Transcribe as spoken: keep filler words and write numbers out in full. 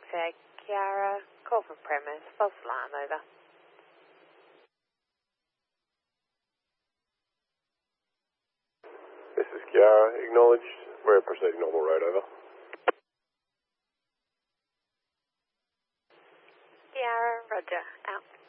uh, Kiara, call from premise, false alarm, over. This is Kiara, acknowledged. We're proceeding normal road, over. Kiara, roger, out.